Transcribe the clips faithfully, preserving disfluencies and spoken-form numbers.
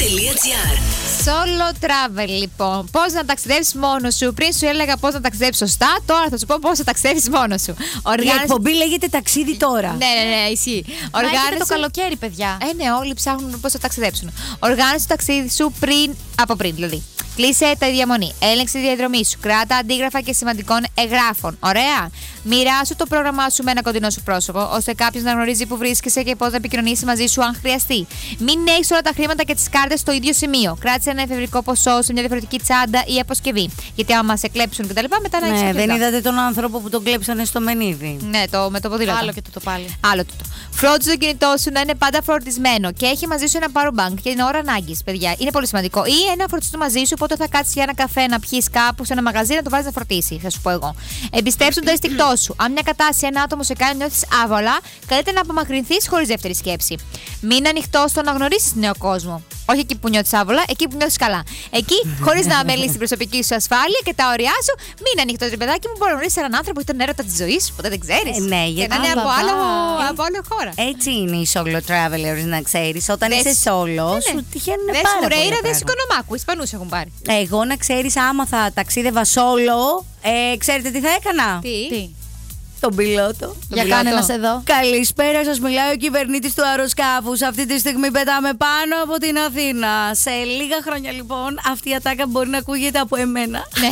travel.gr. Solo travel, λοιπόν. Πώς να ταξιδεύεις μόνος σου. Πριν σου έλεγα πώς να ταξιδεύεις σωστά, τώρα θα σου πω πώς να ταξιδεύεις μόνος σου. Οργάνωση... Η εκπομπή λέγεται ταξίδι τώρα. Ναι, ναι, ναι, ισχύει. Οργάνωση το καλοκαίρι, παιδιά. Ε, ναι, όλοι ψάχνουν πώς θα ταξιδέψουν. Οργάνωση το ταξίδι σου πριν, από πριν δηλαδή. Κλείσε τα διαμονή. Έλεγξε τη διαδρομή σου. Κράτα αντίγραφα και σημαντικών εγγράφων. Ωραία. Μοιράσου το πρόγραμμά σου με ένα κοντινό σου πρόσωπο, ώστε κάποιο να γνωρίζει που βρίσκεσαι και πώς να επικοινωνήσει μαζί σου αν χρειαστεί. Μην έχει όλα τα χρήματα και τις κάρτες στο ίδιο σημείο. Κράτησε ένα εφευρικό ποσό σε μια διαφορετική τσάντα ή αποσκευή. Γιατί άμα μα εκλέψουν κτλ. Μετά να έχει. Ναι, δεν είδατε τον άνθρωπο που τον κλέψανε στο Μενίδη. Ναι, το, με το ποδήλατο. Άλλο και το, το πάλι. Άλλο το. Φρόντισε το κινητό σου να είναι πάντα φορτισμένο και έχει μαζί σου ένα power bank για την ώρα ανάγκη, παιδιά. Είναι πολύ σημαντικό. Ή ένα φορτιστό μαζί σου, οπότε θα κάτσει για ένα καφέ να πιει κάπου σε ένα μαγαζί να το βάλει να φορτίσει, θα σου πω εγώ. Εμπιστέψου το αισθηκτό σου. Αν μια κατάσταση, ένα άτομο σε κάνει να νιώθει άβολα, καλείται να απομακρυνθεί χωρί δεύτερη σκέψη. Μην ανοιχτό στο να γνωρίσει νέο κόσμο. Όχι εκεί που νιώθει άβολα, εκεί που νιώθει καλά. Εκεί, χωρί να αμελείς την προσωπική σου ασφάλεια και τα ωριά σου, μην ανοιχτό, ρε παιδάκι μου, μπορεί να γνωρίσει έναν άνθρωπο που ήταν έρωτα τη ζωή σου, ποτέ δεν ξέρει. Ε, ναι, γιατί να είναι από άλλο, από άλλη χώρα. Έτσι είναι οι solo travelers, να ξέρει. Όταν Δες, είσαι solo, ναι, σου τυχαίνουν δες πάρα πολλά. Μουρέιρα, πράγματα. δες Οικονομάκου, Ισπανούς έχουν πάρει. Εγώ να ξέρει, άμα θα ταξίδευα solo, ε, ξέρετε τι θα έκανα. Τι. Τι. Τον πιλότο. Για κάνε μας εδώ. Καλησπέρα, σας μιλάει ο κυβερνήτης του αεροσκάφους. Αυτή τη στιγμή πετάμε πάνω από την Αθήνα. Σε λίγα χρόνια λοιπόν αυτή η ατάκα μπορεί να ακούγεται από εμένα. Ναι.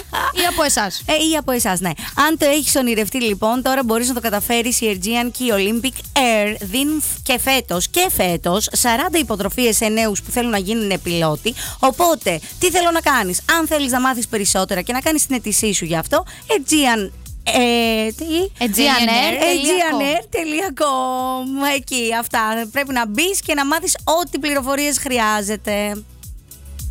Ή από εσάς. Ε, ή από εσάς, ναι. Αν το έχεις ονειρευτεί λοιπόν, τώρα μπορείς να το καταφέρεις. Η Aegean και η Olympic Air δίνουν και φέτος και φέτος σαράντα υποτροφίες σε νέους που θέλουν να γίνουν πιλότοι. Οπότε, τι θέλω να κάνεις? Αν θέλεις να μάθεις περισσότερα και να κάνεις την αίτησή σου γι' αυτό, Aegean Ε, τι? Aegean air τελεία com. Εκεί, αυτά. Πρέπει να μπεις και να μάθεις ό,τι πληροφορίες χρειάζεται.